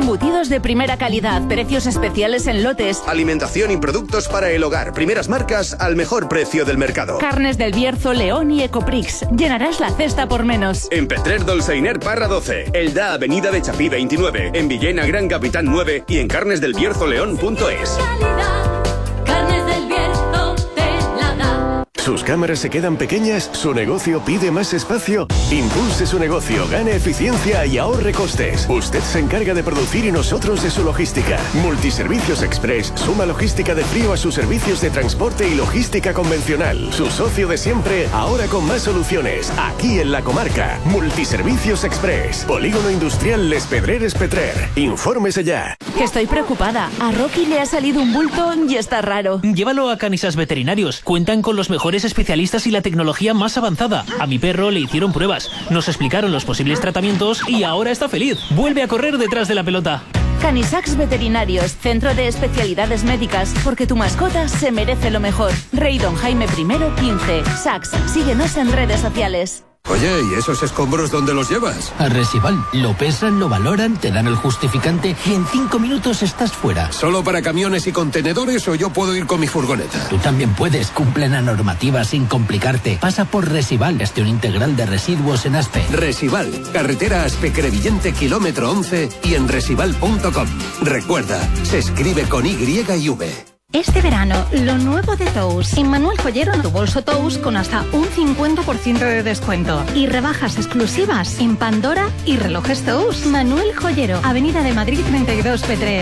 Embutidos de primera calidad, precios especiales en lotes. Alimentación y productos para el hogar. Primeras marcas al mejor precio del mercado. Carnes del Bierzo, León y Ecoprix. Llenarás la cesta por menos. En Petrer Dolçainer Parra 12, Elda Avenida de Chapí 29, en Villena Gran Capitán 9 y en carnesdelbierzoleón.es. Carnes del Bierzo te la da. ¿Sus cámaras se quedan pequeñas? ¿Su negocio pide más espacio? Impulse su negocio, gane eficiencia y ahorre costes. Usted se encarga de producir y nosotros de su logística. Multiservicios Express suma logística de frío a sus servicios de transporte y logística convencional. Su socio de siempre, ahora con más soluciones. Aquí en la comarca. Multiservicios Express. Polígono Industrial Les Pedreres Petrer. Infórmese ya. Que estoy preocupada. A Rocky le ha salido un bulto y está raro. Llévalo a Canisas Veterinarios. Cuentan con los mejores especialistas y la tecnología más avanzada. A mi perro le hicieron pruebas, nos explicaron los posibles tratamientos y ahora está feliz. Vuelve a correr detrás de la pelota. Canisax Veterinarios, centro de especialidades médicas, porque tu mascota se merece lo mejor. Rey Don Jaime I, 15. Sax, síguenos en redes sociales. Oye, ¿y esos escombros dónde los llevas? A Resival. Lo pesan, lo valoran, te dan el justificante y en 5 minutos estás fuera. ¿Solo para camiones y contenedores o yo puedo ir con mi furgoneta? Tú también puedes. Cumple la normativa sin complicarte. Pasa por Resival, gestión integral de residuos en Aspe. Resival, carretera Aspe-Crevillente, kilómetro 11 y en resival.com. Recuerda, se escribe con Y y V. Este verano, lo nuevo de Tous. En Manuel Joyero, en tu bolso Tous con hasta un 50% de descuento. Y rebajas exclusivas en Pandora y relojes Tous. Manuel Joyero, Avenida de Madrid 32, Petrer.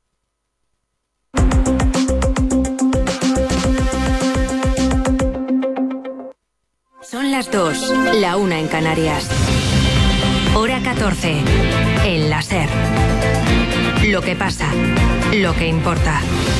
Son las 2, la 1 en Canarias. Hora 14, en la SER. Lo que pasa, lo que importa.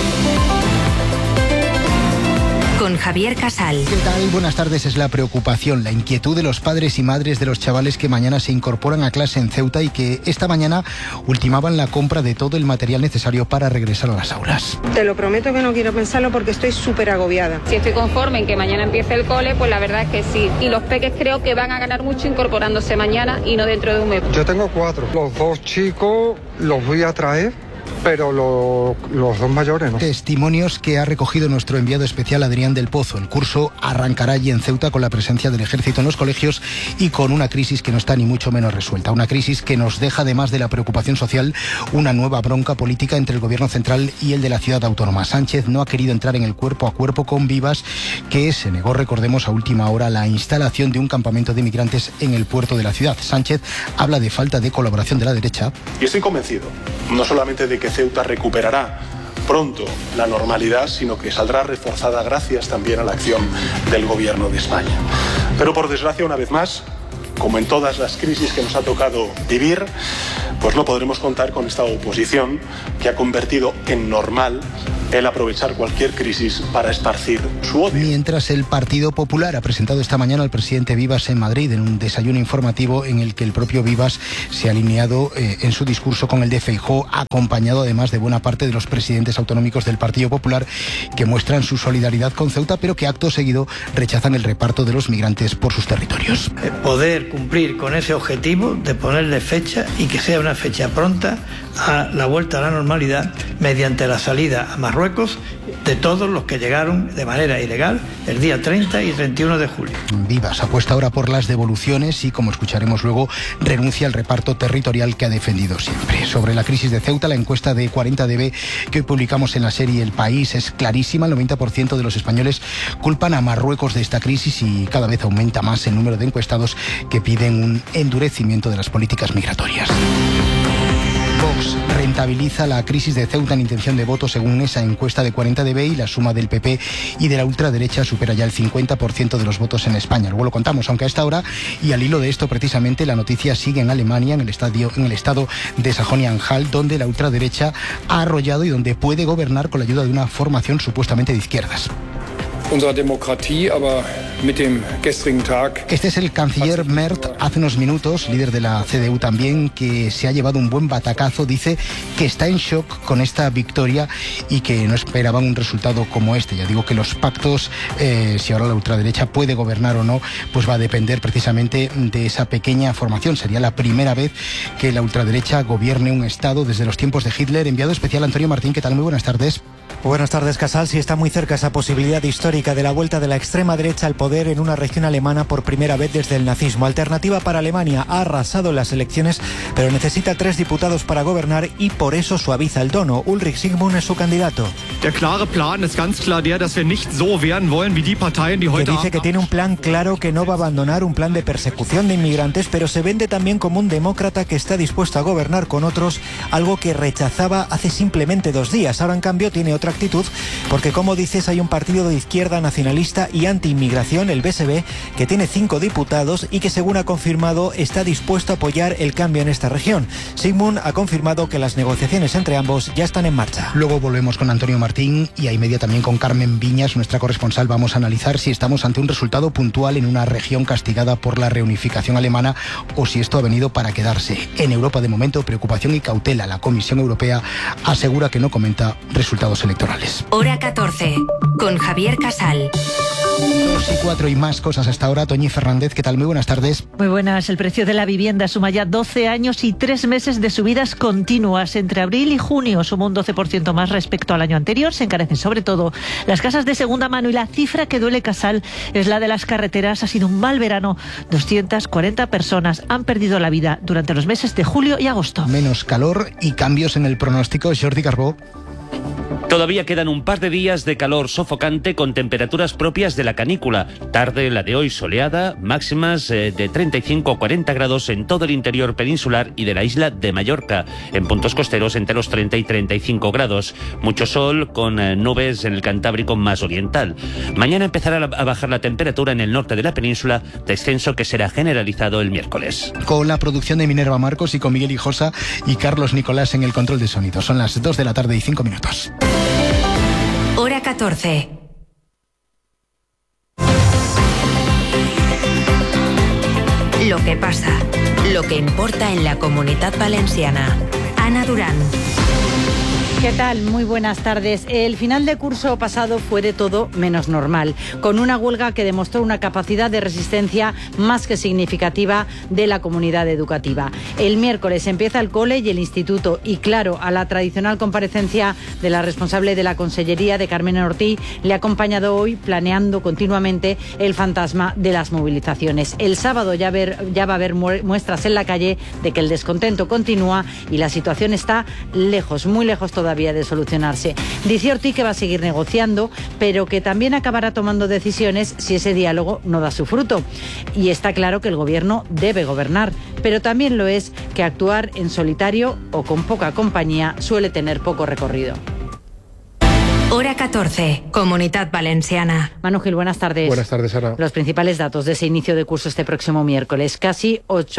Con Javier Casal. ¿Qué tal? Buenas tardes. Es la preocupación, la inquietud de los padres y madres de los chavales que mañana se incorporan a clase en Ceuta y que esta mañana ultimaban la compra de todo el material necesario para regresar a las aulas. Te lo prometo que no quiero pensarlo porque estoy súper agobiada. Si estoy conforme en que mañana empiece el cole, pues la verdad es que sí. Y los peques creo que van a ganar mucho incorporándose mañana y no dentro de un mes. Yo tengo 4. Los 2 chicos los voy a traer, pero los 2 mayores no. Testimonios que ha recogido nuestro enviado especial Adrián del Pozo. El curso arrancará allí en Ceuta con la presencia del ejército en los colegios y con una crisis que no está ni mucho menos resuelta. Una crisis que nos deja, además de la preocupación social, una nueva bronca política entre el gobierno central y el de la ciudad autónoma. Sánchez no ha querido entrar en el cuerpo a cuerpo con Vivas, que se negó, recordemos, a última hora la instalación de un campamento de migrantes en el puerto de la ciudad. Sánchez habla de falta de colaboración de la derecha. Y estoy convencido, no solamente de que Ceuta recuperará pronto la normalidad, sino que saldrá reforzada gracias también a la acción del Gobierno de España. Pero por desgracia, una vez más, como en todas las crisis que nos ha tocado vivir, pues no podremos contar con esta oposición que ha convertido en normal el aprovechar cualquier crisis para esparcir su odio. Mientras el Partido Popular ha presentado esta mañana al presidente Vivas en Madrid en un desayuno informativo en el que el propio Vivas se ha alineado en su discurso con el de Feijóo, acompañado además de buena parte de los presidentes autonómicos del Partido Popular que muestran su solidaridad con Ceuta, pero que acto seguido rechazan el reparto de los migrantes por sus territorios. Poder cumplir con ese objetivo de ponerle fecha y que sea una fecha pronta a la vuelta a la normalidad mediante la salida a Marruecos de todos los que llegaron de manera ilegal el día 30 y 31 de julio. Vivas apuesta ahora por las devoluciones y, como escucharemos luego, renuncia al reparto territorial que ha defendido siempre. Sobre la crisis de Ceuta, la encuesta de 40DB que hoy publicamos en la serie El País es clarísima. El 90% de los españoles culpan a Marruecos de esta crisis y cada vez aumenta más el número de encuestados que piden un endurecimiento de las políticas migratorias. Vox rentabiliza la crisis de Ceuta en intención de voto según esa encuesta de 40DB y la suma del PP y de la ultraderecha supera ya el 50% de los votos en España. Luego lo contamos, aunque a esta hora, y al hilo de esto precisamente, la noticia sigue en Alemania, en el estado de Sajonia-Anhalt, donde la ultraderecha ha arrollado y donde puede gobernar con la ayuda de una formación supuestamente de izquierdas. unserer Demokratie, aber mit dem gestrigen Tag. Este es el canciller Merz, hace unos minutos, líder de la CDU también, que se ha llevado un buen batacazo. Dice que está en shock con esta victoria y que no esperaban un resultado como este. Ya digo que los pactos, si ahora la ultraderecha puede gobernar o no, pues va a depender precisamente de esa pequeña formación. Sería la primera vez que la ultraderecha gobierne un Estado desde los tiempos de Hitler. Enviado especial Antonio Martín, ¿qué tal? Muy buenas tardes. Buenas tardes, Casal. Sí, está muy cerca esa posibilidad histórica de la vuelta de la extrema derecha al poder en una región alemana por primera vez desde el nazismo. Alternativa para Alemania ha arrasado en las elecciones, pero necesita 3 diputados para gobernar y por eso suaviza el tono. Ulrich Zygmunt es su candidato. Der klare Plan ist ganz klar der, dass wir nicht so werden wollen wie die Parteien, die heute. Que dice que tiene un plan claro, que no va a abandonar un plan de persecución de inmigrantes, pero se vende también como un demócrata que está dispuesto a gobernar con otros, algo que rechazaba hace simplemente 2 días. Ahora, en cambio, tiene otra actitud, porque como dices, hay un partido de izquierda nacionalista y anti-inmigración, el BSB, que tiene 5 diputados y que, según ha confirmado, está dispuesto a apoyar el cambio en esta región. Zygmunt ha confirmado que las negociaciones entre ambos ya están en marcha. Luego volvemos con Antonio Martín y a y media también con Carmen Viñas, nuestra corresponsal. Vamos a analizar si estamos ante un resultado puntual en una región castigada por la reunificación alemana o si esto ha venido para quedarse. En Europa, de momento, preocupación y cautela. La Comisión Europea asegura que no comenta resultados electorales. Hora 14, con Javier Casal. 2:04 y más cosas hasta ahora. Toñi Fernández, ¿qué tal? Muy buenas tardes. Muy buenas. El precio de la vivienda suma ya 12 años y 3 meses de subidas continuas. Entre abril y junio suma un 12% más respecto al año anterior. Se encarecen sobre todo las casas de segunda mano y la cifra que duele, Casal, es la de las carreteras. Ha sido un mal verano. 240 personas han perdido la vida durante los meses de julio y agosto. Menos calor y cambios en el pronóstico. Jordi Carbó. Todavía quedan un par de días de calor sofocante con temperaturas propias de la canícula. Tarde la de hoy soleada, máximas de 35 o 40 grados en todo el interior peninsular y de la isla de Mallorca. En puntos costeros entre los 30 y 35 grados. Mucho sol con nubes en el Cantábrico más oriental. Mañana empezará a bajar la temperatura en el norte de la península, descenso que será generalizado el miércoles. Con la producción de Minerva Marcos y con Miguel Hijosa y Carlos Nicolás en el control de sonido. Son las 2 de la tarde y 5 minutos. Hora 14. Lo que pasa, lo que importa en la Comunitat Valenciana. Ana Durán. ¿Qué tal? Muy buenas tardes. El final de curso pasado fue de todo menos normal, con una huelga que demostró una capacidad de resistencia más que significativa de la comunidad educativa. El miércoles empieza el cole y el instituto y, claro, a la tradicional comparecencia de la responsable de la Consellería, de Carmen Ortiz, le ha acompañado hoy planeando continuamente el fantasma de las movilizaciones. El sábado ya va a haber muestras en la calle de que el descontento continúa y la situación está lejos, muy lejos todavía de solucionarse. Dice Ortiz que va a seguir negociando, pero que también acabará tomando decisiones si ese diálogo no da su fruto. Y está claro que el gobierno debe gobernar, pero también lo es que actuar en solitario o con poca compañía suele tener poco recorrido. Hora 14, Comunitat Valenciana. Manu Gil, buenas tardes. Buenas tardes, Ana. Los principales datos de ese inicio de curso este próximo miércoles. Casi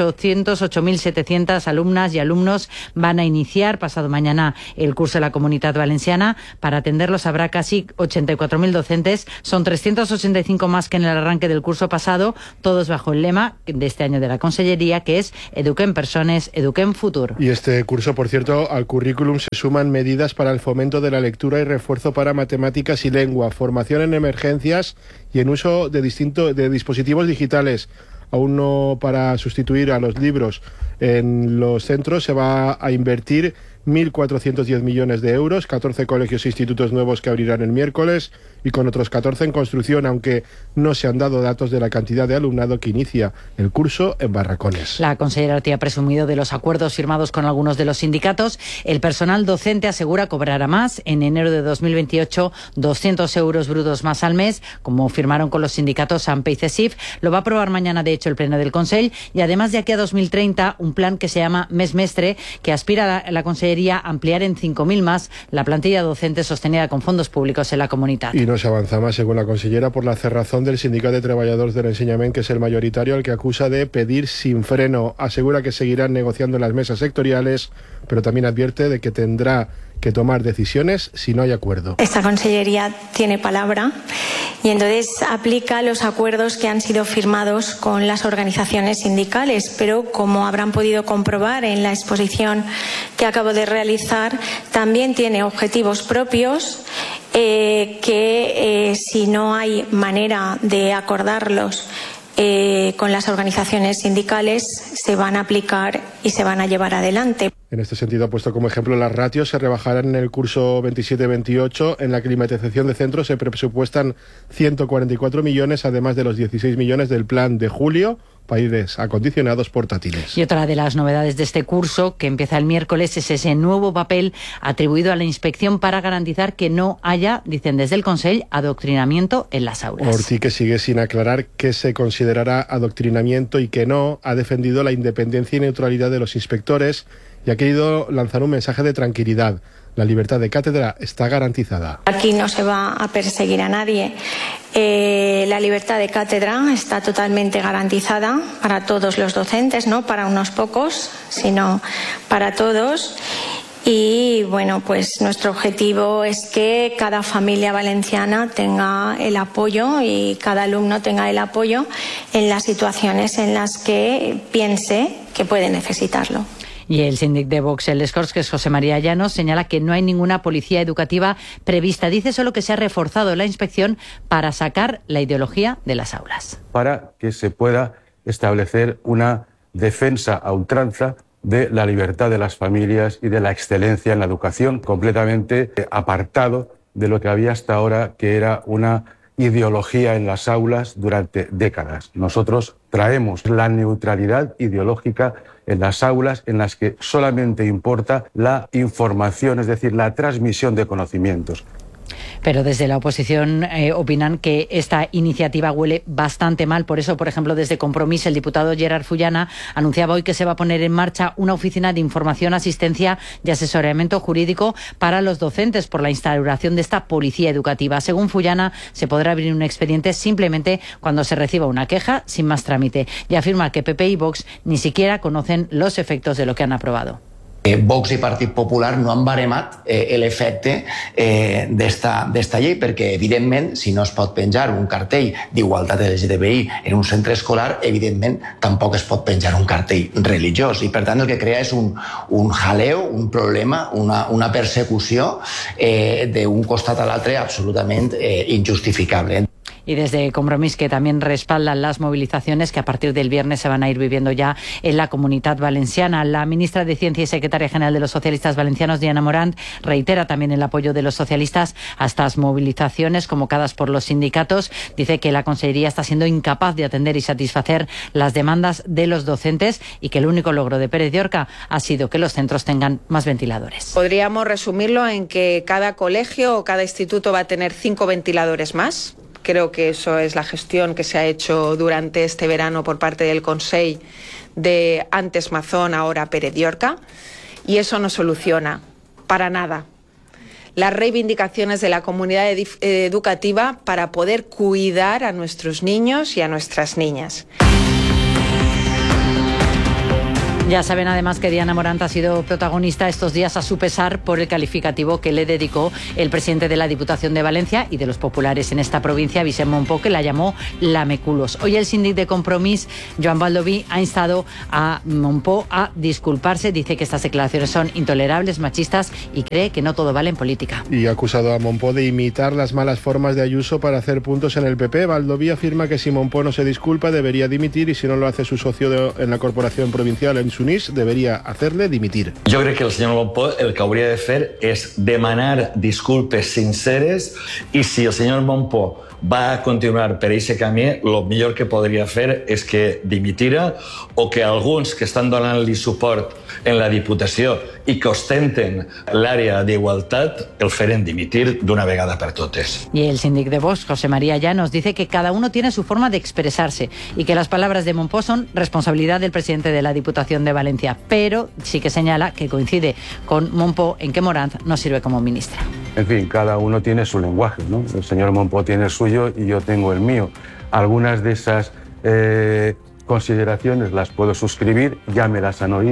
808.700 alumnas y alumnos van a iniciar pasado mañana el curso de la Comunitat Valenciana. Para atenderlos habrá casi 84.000 docentes. Son 385 más que en el arranque del curso pasado, todos bajo el lema de este año de la Consellería, que es Eduquem Persones, Eduquem Futur. Y este curso, por cierto, al currículum se suman medidas para el fomento de la lectura y refuerzo para matemáticas y lengua, formación en emergencias y en uso de dispositivos digitales. Aún no para sustituir a los libros. En los centros se va a invertir 1.410 millones de euros, 14 colegios e institutos nuevos que abrirán el miércoles y con otros 14 en construcción, aunque no se han dado datos de la cantidad de alumnado que inicia el curso en barracones. La consellera Ortiz ha presumido de los acuerdos firmados con algunos de los sindicatos. El personal docente asegura cobrará más. En enero de 2028, 200 euros brutos más al mes, como firmaron con los sindicatos AMPE y CESIF. Lo va a aprobar mañana, de hecho, el Pleno del Consell. Y además, de aquí a 2030, un plan que se llama Mes Mestre, que aspira a la Consellería a ampliar en 5.000 más la plantilla docente sostenida con fondos públicos en la comunidad. Y no se avanza más, según la consellera, por la cerrazón del Sindicato de Trabajadores del Enseñamiento, que es el mayoritario, al que acusa de pedir sin freno. Asegura que seguirán negociando en las mesas sectoriales, pero también advierte de que tendrá que tomar decisiones si no hay acuerdo. Esta consellería tiene palabra y entonces aplica los acuerdos que han sido firmados con las organizaciones sindicales, pero como habrán podido comprobar en la exposición que acabo de realizar, también tiene objetivos propios que si no hay manera de acordarlos con las organizaciones sindicales, se van a aplicar y se van a llevar adelante. En este sentido, ha puesto como ejemplo las ratios, se rebajarán en el curso 27-28. En la climatización de centros se presupuestan 144 millones, además de los 16 millones del plan de julio para aires acondicionados portátiles. Y otra de las novedades de este curso, que empieza el miércoles, es ese nuevo papel atribuido a la inspección para garantizar que no haya, dicen desde el Consell, adoctrinamiento en las aulas. Ortí, que sigue sin aclarar qué se considerará adoctrinamiento y qué no, ha defendido la independencia y neutralidad de los inspectores y ha querido lanzar un mensaje de tranquilidad. La libertad de cátedra está garantizada. Aquí no se va a perseguir a nadie. La libertad de cátedra está totalmente garantizada para todos los docentes, no para unos pocos, sino para todos. Y bueno, pues nuestro objetivo es que cada familia valenciana tenga el apoyo y cada alumno tenga el apoyo en las situaciones en las que piense que puede necesitarlo. Y el síndic de Vox, el Escorts, que es José María Llanos, señala que no hay ninguna policía educativa prevista. Dice solo que se ha reforzado la inspección para sacar la ideología de las aulas. Para que se pueda establecer una defensa a ultranza de la libertad de las familias y de la excelencia en la educación, completamente apartado de lo que había hasta ahora, que era una ideología en las aulas durante décadas. Nosotros traemos la neutralidad ideológica en las aulas, en las que solamente importa la información, es decir, la transmisión de conocimientos. Pero desde la oposición opinan que esta iniciativa huele bastante mal. Por eso, por ejemplo, desde Compromís, el diputado Gerard Fullana anunciaba hoy que se va a poner en marcha una oficina de información, asistencia y asesoramiento jurídico para los docentes por la instauración de esta policía educativa. Según Fullana, se podrá abrir un expediente simplemente cuando se reciba una queja, sin más trámite. Y afirma que PP y Vox ni siquiera conocen los efectos de lo que han aprobado. Vox i Partit Popular no han baremat l'efecte d'esta llei perquè, evidentment, si no es pot penjar un cartell d'igualtat LGTBI en un centre escolar, evidentment, tampoc es pot penjar un cartell religiós. I, per tant, el que crea és un jaleo, un problema, una persecució d'un costat a l'altre absolutament injustificable. Y desde Compromís, que también respaldan las movilizaciones que a partir del viernes se van a ir viviendo ya en la Comunitat Valenciana. La ministra de Ciencia y secretaria general de los socialistas valencianos, Diana Morant, reitera también el apoyo de los socialistas a estas movilizaciones convocadas por los sindicatos. Dice que la Consellería está siendo incapaz de atender y satisfacer las demandas de los docentes y que el único logro de Pérez de Orca ha sido que los centros tengan más ventiladores. Podríamos resumirlo en que cada colegio o cada instituto va a tener 5 ventiladores más. Creo que eso es la gestión que se ha hecho durante este verano por parte del Consell de antes Mazón, ahora Pérez de Orca, y eso no soluciona para nada las reivindicaciones de la comunidad educativa para poder cuidar a nuestros niños y a nuestras niñas. Ya saben además que Diana Morant ha sido protagonista estos días a su pesar por el calificativo que le dedicó el presidente de la Diputación de Valencia y de los populares en esta provincia, Vicent Montpó, que la llamó lameculos. Hoy el síndic de Compromís, Joan Baldoví, ha instado a Montpó a disculparse. Dice que estas declaraciones son intolerables, machistas y cree que no todo vale en política. Y ha acusado a Montpó de imitar las malas formas de Ayuso para hacer puntos en el PP. Baldoví afirma que si Montpó no se disculpa debería dimitir y si no lo hace su socio en la corporación provincial, en Sunís, debería hacerle dimitir. Jo crec que el senyor Montpó el que hauria de fer és demanar disculpes sinceres i si el senyor Montpó va a continuar per aquest camí, el millor que podria fer és que dimitira o que alguns que estan donant-li suport en la Diputació i que ostenten l'àrea d'igualtat el feren dimitir d'una vegada per totes. Y el síndic de Vox, José María Llanos, dice que cada uno tiene su forma de expresarse y que las palabras de Montpó son responsabilidad del presidente de la Diputación de Valencia, pero sí que señala que coincide con Montpó en que Morant no sirve como ministra. En fin, cada uno tiene su lenguaje, ¿no? El señor Montpó tiene el suyo y yo tengo el mío. Algunas de esas consideraciones las puedo suscribir, ya me las han oído,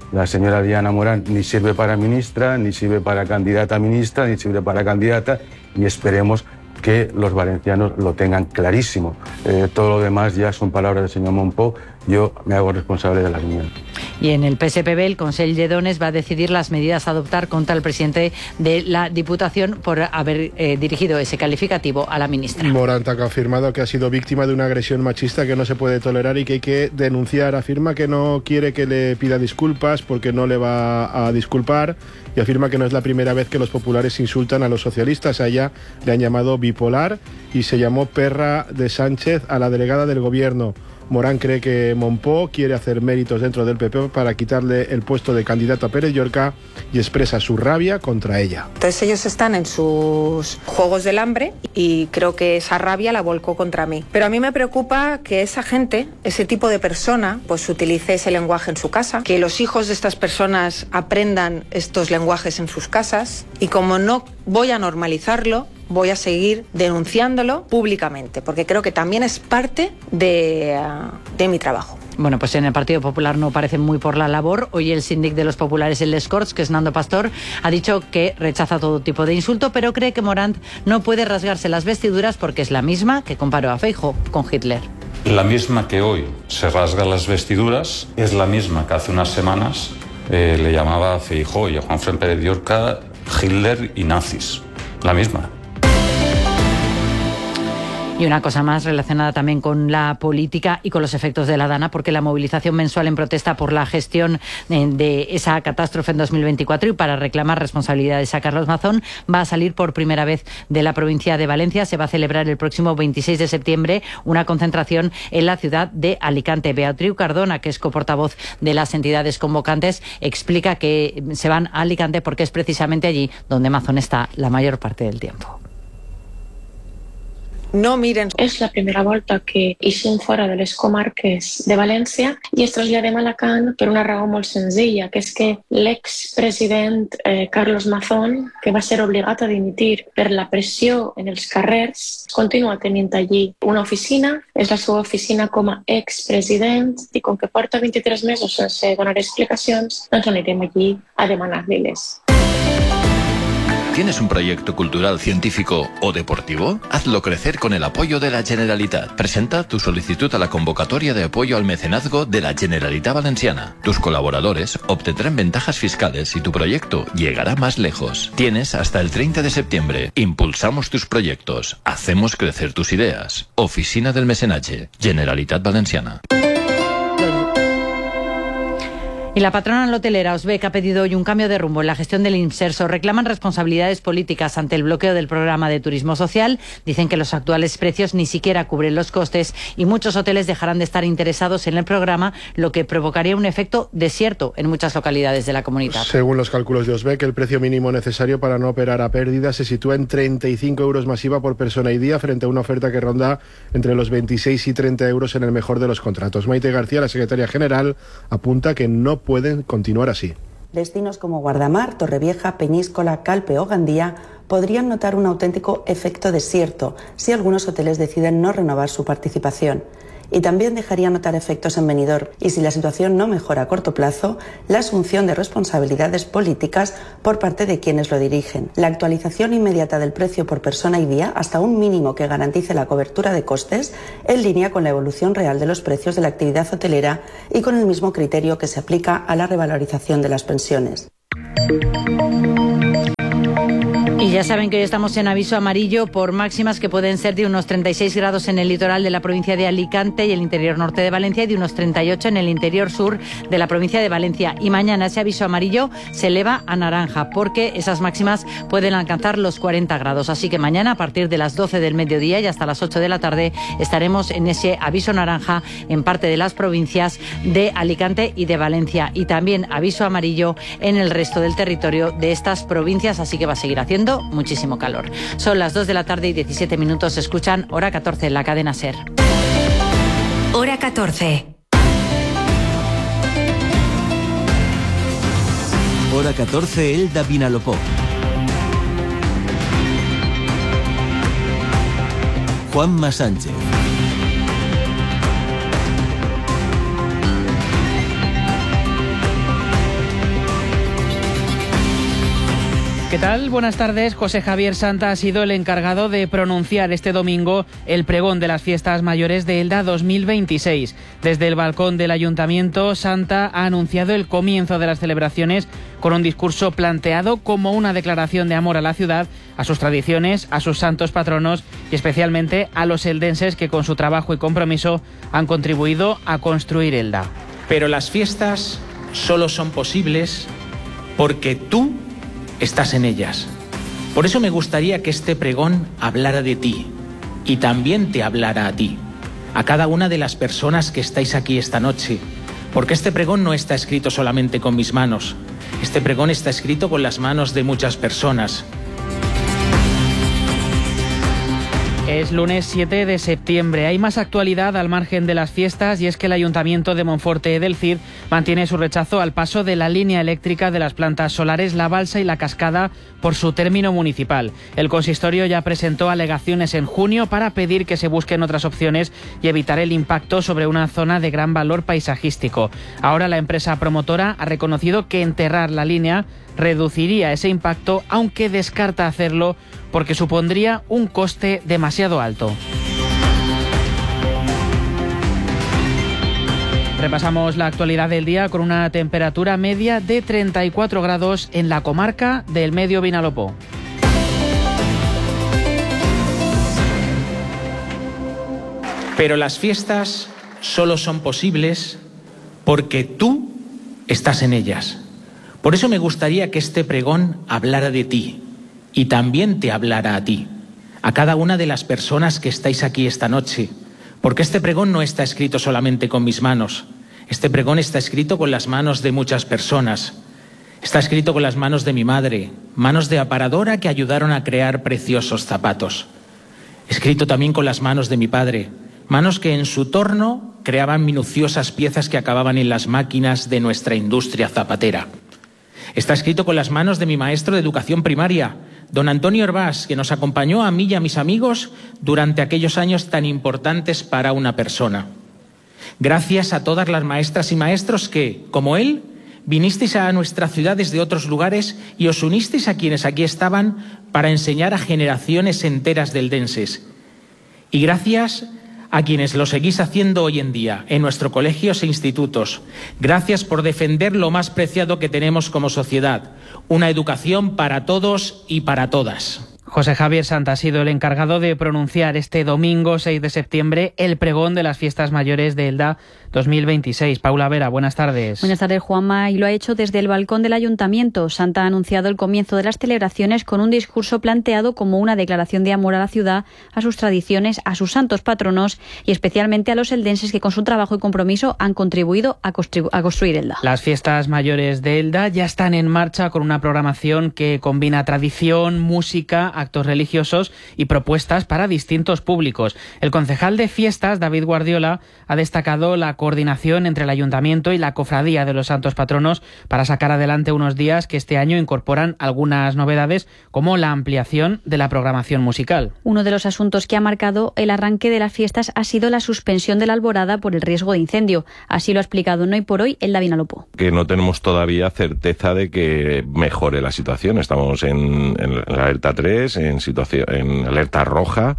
la señora Diana Morán ni sirve para ministra, ni sirve para candidata a ministra, ni sirve para candidata, y esperemos que los valencianos lo tengan clarísimo. Todo lo demás ya son palabras del señor Montpó, yo me hago responsable de las mías. Y en el PSPB, el Consell de Dones va a decidir las medidas a adoptar contra el presidente de la Diputación por haber dirigido ese calificativo a la ministra. Morant ha afirmado que ha sido víctima de una agresión machista que no se puede tolerar y que hay que denunciar. Afirma que no quiere que le pida disculpas porque no le va a disculpar, y afirma que no es la primera vez que los populares insultan a los socialistas. A ella le han llamado bipolar y se llamó perra de Sánchez a la delegada del gobierno. Morán cree que Montpó quiere hacer méritos dentro del PP para quitarle el puesto de candidato a Pérez Llorca y expresa su rabia contra ella. Entonces ellos están en sus juegos del hambre y creo que esa rabia la volcó contra mí. Pero a mí me preocupa que esa gente, ese tipo de persona, pues utilice ese lenguaje en su casa, que los hijos de estas personas aprendan estos lenguajes en sus casas, y como no voy a normalizarlo, voy a seguir denunciándolo públicamente, porque creo que también es parte de mi trabajo. Bueno, pues en el Partido Popular no parecen muy por la labor. Hoy el síndic de los populares en Les Corts, que es Nando Pastor, ha dicho que rechaza todo tipo de insulto, pero cree que Morant no puede rasgarse las vestiduras porque es la misma que comparó a Feijóo con Hitler. La misma que hoy se rasga las vestiduras es la misma que hace unas semanas le llamaba a Feijóo y a Juanfran Pérez Llorca Hitler y nazis. La misma. Y una cosa más relacionada también con la política y con los efectos de la Dana, porque la movilización mensual en protesta por la gestión de esa catástrofe en 2024 y para reclamar responsabilidades a Carlos Mazón va a salir por primera vez de la provincia de Valencia. Se va a celebrar el próximo 26 de septiembre una concentración en la ciudad de Alicante. Beatriu Cardona, que es coportavoz de las entidades convocantes, explica que se van a Alicante porque es precisamente allí donde Mazón está la mayor parte del tiempo. No miren. És la primera volta que ixim fora de les comarques de València i es traslladem a Alacant per una raó molt senzilla, que és que l'expresident Carlos Mazón, que va ser obligat a dimitir per la pressió en els carrers, continua tenint allí una oficina, és la seva oficina com a expresident, i com que porta 23 mesos sense donar explicacions, doncs anirem allí a demanar-li-les. ¿Tienes un proyecto cultural, científico o deportivo? Hazlo crecer con el apoyo de la Generalitat. Presenta tu solicitud a la convocatoria de apoyo al mecenazgo de la Generalitat Valenciana. Tus colaboradores obtendrán ventajas fiscales y tu proyecto llegará más lejos. Tienes hasta el 30 de septiembre. Impulsamos tus proyectos. Hacemos crecer tus ideas. Oficina del Mecenatge. Generalitat Valenciana. Y la patronal hotelera Osbec ha pedido hoy un cambio de rumbo en la gestión del Inserso. Reclaman responsabilidades políticas ante el bloqueo del programa de turismo social. Dicen que los actuales precios ni siquiera cubren los costes y muchos hoteles dejarán de estar interesados en el programa, lo que provocaría un efecto desierto en muchas localidades de la comunidad. Según los cálculos de Osbec, el precio mínimo necesario para no operar a pérdida se sitúa en 35 euros masiva por persona y día, frente a una oferta que ronda entre los 26 y 30 euros en el mejor de los contratos. Maite García, la secretaria general, apunta que no pueden continuar así. Destinos como Guardamar, Torrevieja, Peñíscola, Calpe o Gandía podrían notar un auténtico efecto desierto si algunos hoteles deciden no renovar su participación. Y también dejaría notar efectos en Benidorm, y si la situación no mejora a corto plazo, la asunción de responsabilidades políticas por parte de quienes lo dirigen. La actualización inmediata del precio por persona y día hasta un mínimo que garantice la cobertura de costes, en línea con la evolución real de los precios de la actividad hotelera y con el mismo criterio que se aplica a la revalorización de las pensiones. Y ya saben que hoy estamos en aviso amarillo por máximas que pueden ser de unos 36 grados en el litoral de la provincia de Alicante y el interior norte de Valencia y de unos 38 en el interior sur de la provincia de Valencia. Y mañana ese aviso amarillo se eleva a naranja porque esas máximas pueden alcanzar los 40 grados. Así que mañana a partir de las 12 del mediodía y hasta las 8 de la tarde estaremos en ese aviso naranja en parte de las provincias de Alicante y de Valencia. Y también aviso amarillo en el resto del territorio de estas provincias, así que va a seguir haciendo muchísimo calor. Son las 2 de la tarde y 17 minutos. Escuchan Hora 14 en la cadena SER. Hora 14. Hora 14, Elda Vinalopó. Juanma Sánchez. ¿Qué tal? Buenas tardes. José Javier Santa ha sido el encargado de pronunciar este domingo el pregón de las fiestas mayores de Elda 2026. Desde el balcón del Ayuntamiento, Santa ha anunciado el comienzo de las celebraciones con un discurso planteado como una declaración de amor a la ciudad, a sus tradiciones, a sus santos patronos y especialmente a los eldenses que con su trabajo y compromiso han contribuido a construir Elda. Pero las fiestas solo son posibles porque tú estás en ellas. Por eso me gustaría que este pregón hablara de ti y también te hablara a ti, a cada una de las personas que estáis aquí esta noche, porque este pregón no está escrito solamente con mis manos, este pregón está escrito con las manos de muchas personas. Es lunes 7 de septiembre. Hay más actualidad al margen de las fiestas y es que el Ayuntamiento de Monforte del Cid mantiene su rechazo al paso de la línea eléctrica de las plantas solares La Balsa y La Cascada por su término municipal. El consistorio ya presentó alegaciones en junio para pedir que se busquen otras opciones y evitar el impacto sobre una zona de gran valor paisajístico. Ahora la empresa promotora ha reconocido que enterrar la línea reduciría ese impacto, aunque descarta hacerlo porque supondría un coste demasiado alto. Repasamos la actualidad del día con una temperatura media de 34 grados en la comarca del Medio Vinalopó. Pero las fiestas solo son posibles porque tú estás en ellas. Por eso me gustaría que este pregón hablara de ti y también te hablara a ti, a cada una de las personas que estáis aquí esta noche, porque este pregón no está escrito solamente con mis manos, este pregón está escrito con las manos de muchas personas, está escrito con las manos de mi madre, manos de aparadora que ayudaron a crear preciosos zapatos, escrito también con las manos de mi padre, manos que en su torno creaban minuciosas piezas que acababan en las máquinas de nuestra industria zapatera. Está escrito con las manos de mi maestro de educación primaria, don Antonio Herbás, que nos acompañó a mí y a mis amigos durante aquellos años tan importantes para una persona. Gracias a todas las maestras y maestros que, como él, vinisteis a nuestra ciudad desde otros lugares y os unisteis a quienes aquí estaban para enseñar a generaciones enteras de eldenses. Y gracias a quienes lo seguís haciendo hoy en día en nuestros colegios e institutos. Gracias por defender lo más preciado que tenemos como sociedad, una educación para todos y para todas. José Javier Santa ha sido el encargado de pronunciar este domingo 6 de septiembre el pregón de las fiestas mayores de Elda 2026. Paula Vera, buenas tardes. Buenas tardes, Juanma, y lo ha hecho desde el balcón del Ayuntamiento. Santa ha anunciado el comienzo de las celebraciones con un discurso planteado como una declaración de amor a la ciudad, a sus tradiciones, a sus santos patronos y especialmente a los eldenses que con su trabajo y compromiso han contribuido a construir Elda. Las fiestas mayores de Elda ya están en marcha con una programación que combina tradición, música, actos religiosos y propuestas para distintos públicos. El concejal de fiestas, David Guardiola, ha destacado la coordinación entre el Ayuntamiento y la Cofradía de los Santos Patronos para sacar adelante unos días que este año incorporan algunas novedades, como la ampliación de la programación musical. Uno de los asuntos que ha marcado el arranque de las fiestas ha sido la suspensión de la alborada por el riesgo de incendio. Así lo ha explicado hoy por hoy Elda Vinalopó. Que no tenemos todavía certeza de que mejore la situación. Estamos en la alerta 3, en alerta roja,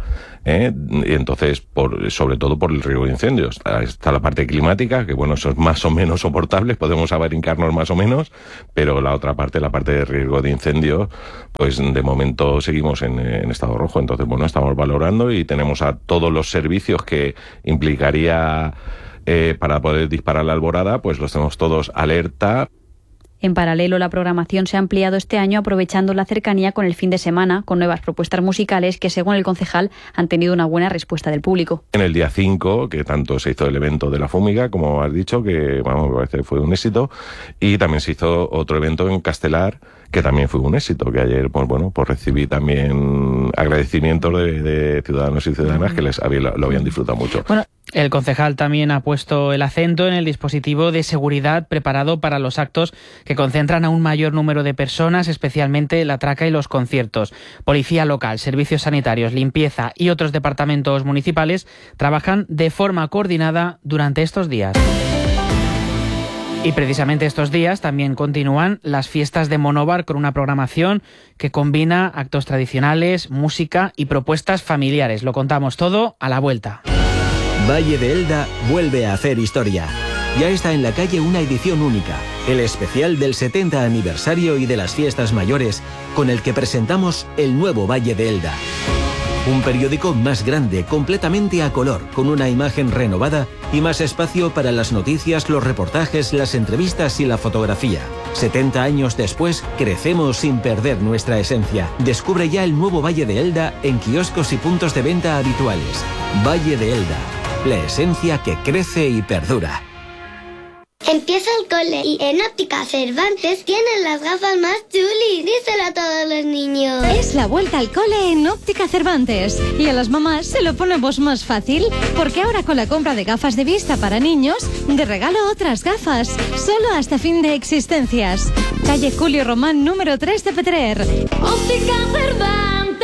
y entonces sobre todo por el riesgo de incendios. Está la parte climática, que bueno, eso es más o menos soportable, podemos abrincarnos más o menos, pero la otra parte, la parte de riesgo de incendios, pues de momento seguimos en estado rojo. Entonces bueno, estamos valorando y tenemos a todos los servicios que implicaría para poder disparar la alborada, pues los tenemos todos alerta. En paralelo, la programación se ha ampliado este año aprovechando la cercanía con el fin de semana, con nuevas propuestas musicales que, según el concejal, han tenido una buena respuesta del público. En el día 5, que tanto se hizo el evento de la Fúmiga, como has dicho, que bueno, me parece que fue un éxito, y también se hizo otro evento en Castelar, que también fue un éxito, que ayer pues recibí también agradecimientos de ciudadanos y ciudadanas que lo habían disfrutado mucho. Bueno, el concejal también ha puesto el acento en el dispositivo de seguridad preparado para los actos que concentran a un mayor número de personas, especialmente la traca y los conciertos. Policía local, servicios sanitarios, limpieza y otros departamentos municipales trabajan de forma coordinada durante estos días. Y precisamente estos días también continúan las fiestas de Monóvar con una programación que combina actos tradicionales, música y propuestas familiares. Lo contamos todo a la vuelta. Valle de Elda vuelve a hacer historia. Ya está en la calle una edición única, el especial del 70 aniversario y de las fiestas mayores, con el que presentamos el nuevo Valle de Elda. Un periódico más grande, completamente a color, con una imagen renovada y más espacio para las noticias, los reportajes, las entrevistas y la fotografía. 70 años después, crecemos sin perder nuestra esencia. Descubre ya el nuevo Valle de Elda en kioscos y puntos de venta habituales. Valle de Elda, la esencia que crece y perdura. Empieza el cole y en Óptica Cervantes tienen las gafas más chulis. Díselo a todos los niños. Es la vuelta al cole en Óptica Cervantes. Y a las mamás se lo ponemos más fácil, porque ahora con la compra de gafas de vista para niños, de regalo otras gafas, solo hasta fin de existencias. Calle Julio Román, número 3 de Petrer. Óptica Cervantes.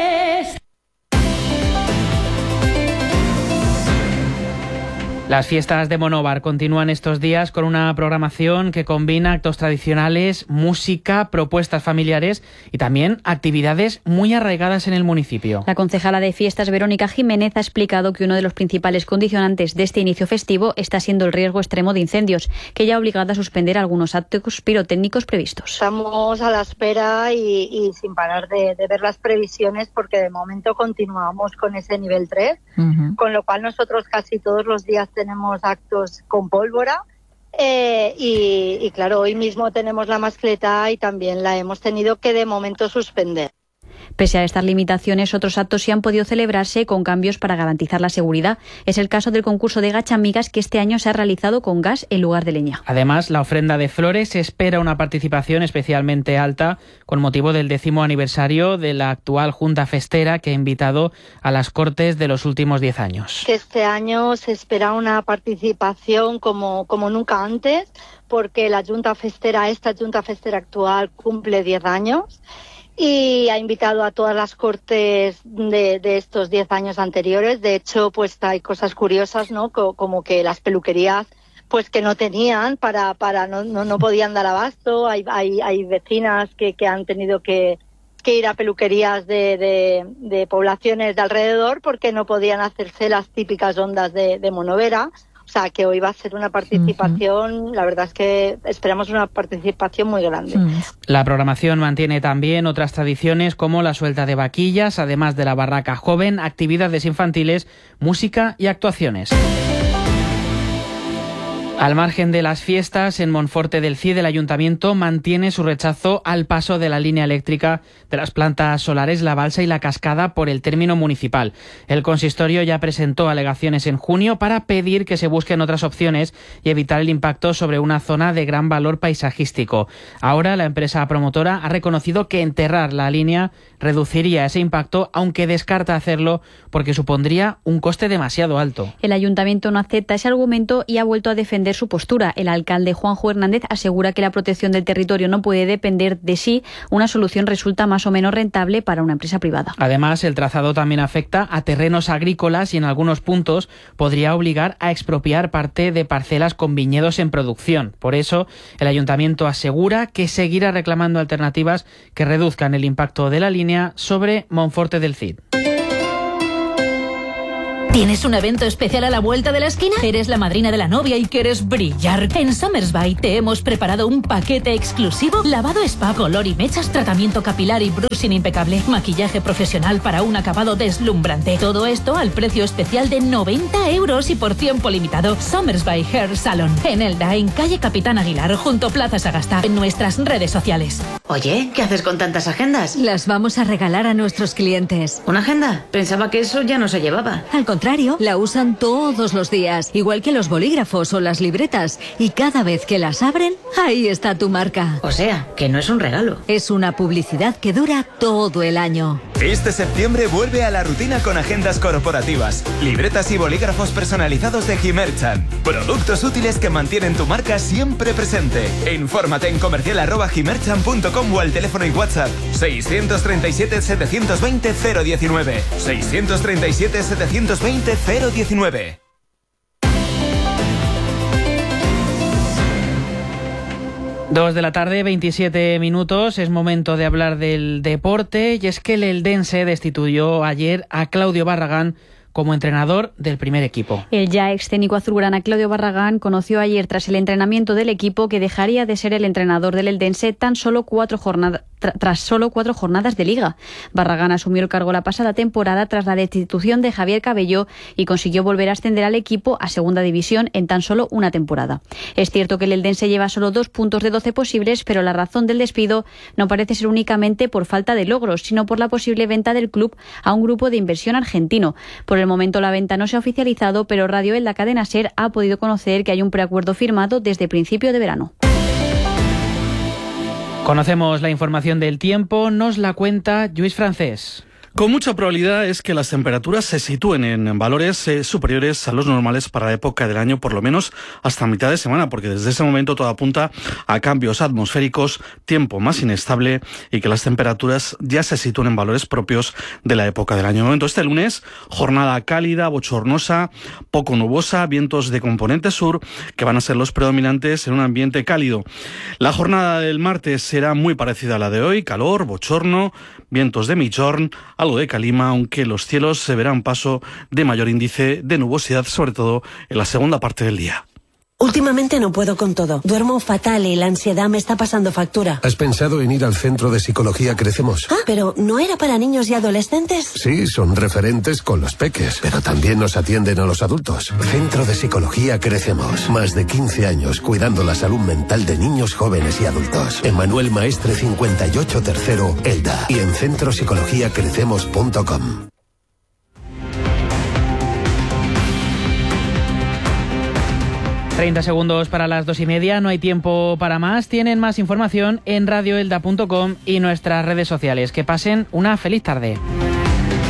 Las fiestas de Monóvar continúan estos días con una programación que combina actos tradicionales, música, propuestas familiares y también actividades muy arraigadas en el municipio. La concejala de fiestas, Verónica Jiménez, ha explicado que uno de los principales condicionantes de este inicio festivo está siendo el riesgo extremo de incendios, que ya ha obligado a suspender algunos actos pirotécnicos previstos. Estamos a la espera y sin parar de ver las previsiones, porque de momento continuamos con ese nivel 3, con lo cual nosotros casi todos los días tenemos actos con pólvora y claro, hoy mismo tenemos la mascleta y también la hemos tenido que de momento suspender. Pese a estas limitaciones, otros actos sí han podido celebrarse con cambios para garantizar la seguridad. Es el caso del concurso de gachamigas, que este año se ha realizado con gas en lugar de leña. Además, la ofrenda de flores espera una participación especialmente alta con motivo del 10º aniversario de la actual Junta Festera, que ha invitado a las Cortes de los últimos 10 años. Este año se espera una participación como nunca antes, porque esta Junta Festera actual cumple 10 años. Y ha invitado a todas las cortes de estos 10 años anteriores. De hecho, pues hay cosas curiosas, ¿no? Como que las peluquerías, pues que no tenían no podían dar abasto. Hay vecinas que han tenido que ir a peluquerías de poblaciones de alrededor porque no podían hacerse las típicas ondas de Monovera. O sea, que hoy va a ser una participación, la verdad es que esperamos una participación muy grande. La programación mantiene también otras tradiciones como la suelta de vaquillas, además de la barraca joven, actividades infantiles, música y actuaciones. Al margen de las fiestas, en Monforte del Cid el Ayuntamiento mantiene su rechazo al paso de la línea eléctrica de las plantas solares La Balsa y La Cascada por el término municipal. El consistorio ya presentó alegaciones en junio para pedir que se busquen otras opciones y evitar el impacto sobre una zona de gran valor paisajístico. Ahora la empresa promotora ha reconocido que enterrar la línea reduciría ese impacto, aunque descarta hacerlo porque supondría un coste demasiado alto. El Ayuntamiento no acepta ese argumento y ha vuelto a defender su postura. El alcalde Juanjo Hernández asegura que la protección del territorio no puede depender de si una solución resulta más o menos rentable para una empresa privada. Además, el trazado también afecta a terrenos agrícolas y en algunos puntos podría obligar a expropiar parte de parcelas con viñedos en producción. Por eso, el Ayuntamiento asegura que seguirá reclamando alternativas que reduzcan el impacto de la línea sobre Monforte del Cid. ¿Tienes un evento especial a la vuelta de la esquina? ¿Eres la madrina de la novia y quieres brillar? En Somersby te hemos preparado un paquete exclusivo: lavado spa, color y mechas, tratamiento capilar y brushing impecable, maquillaje profesional para un acabado deslumbrante. Todo esto al precio especial de 90 € y por tiempo limitado. Somersby Hair Salon, en Elda, en calle Capitán Aguilar, junto Plaza Sagasta, en nuestras redes sociales. Oye, ¿qué haces con tantas agendas? Las vamos a regalar a nuestros clientes. ¿Una agenda? Pensaba que eso ya no se llevaba. Al contrario, la usan todos los días, igual que los bolígrafos o las libretas, y cada vez que las abren, ahí está tu marca. O sea, que no es un regalo. Es una publicidad que dura todo el año. Este septiembre vuelve a la rutina con agendas corporativas, libretas y bolígrafos personalizados de Gimerchan. Productos útiles que mantienen tu marca siempre presente. Infórmate en comercial@gimerchan.com o al teléfono y WhatsApp 637 720 019. 637 720 019. 2 de la tarde, 27 minutos. Es momento de hablar del deporte, y es que el eldense destituyó ayer a Claudio Barragán como entrenador del primer equipo. El ya ex técnico azulgrana Claudio Barragán conoció ayer, tras el entrenamiento del equipo, que dejaría de ser el entrenador del eldense tras solo 4 jornadas de liga. Barragán asumió el cargo la pasada temporada tras la destitución de Javier Cabello y consiguió volver a ascender al equipo a segunda división en tan solo una temporada. Es cierto que el eldense lleva solo 2 puntos de 12 posibles, pero la razón del despido no parece ser únicamente por falta de logros, sino por la posible venta del club a un grupo de inversión argentino. Por el momento la venta no se ha oficializado, pero Radio Elda Cadena SER ha podido conocer que hay un preacuerdo firmado desde principio de verano. Conocemos la información del tiempo, nos la cuenta Lluís Francés. Con mucha probabilidad es que las temperaturas se sitúen en valores superiores a los normales para la época del año, por lo menos hasta mitad de semana, porque desde ese momento todo apunta a cambios atmosféricos, tiempo más inestable y que las temperaturas ya se sitúen en valores propios de la época del año. De momento, este lunes, jornada cálida, bochornosa, poco nubosa, vientos de componente sur que van a ser los predominantes en un ambiente cálido. La jornada del martes será muy parecida a la de hoy, calor, bochorno, vientos de migjorn, algo de calima, aunque los cielos se verán paso de mayor índice de nubosidad, sobre todo en la segunda parte del día. Últimamente no puedo con todo. Duermo fatal y la ansiedad me está pasando factura. ¿Has pensado en ir al Centro de Psicología Crecemos? Ah, pero ¿no era para niños y adolescentes? Sí, son referentes con los peques, pero también nos atienden a los adultos. Centro de Psicología Crecemos. Más de 15 años cuidando la salud mental de niños, jóvenes y adultos. Emmanuel Maestre 58 tercero, Elda. Y en centropsicologiacrecemos.com. 30 segundos para las 2:30, no hay tiempo para más. Tienen más información en radioelda.com y nuestras redes sociales. Que pasen una feliz tarde.